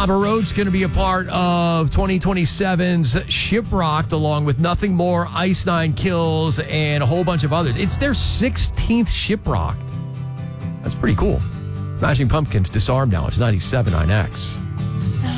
Lava Road's going to be a part of 2027's Shiprocked, along with Nothing More, Ice Nine Kills, and a whole bunch of others. It's their 16th Shiprocked. That's pretty cool. Smashing Pumpkins, Disarm now. It's 97.9X.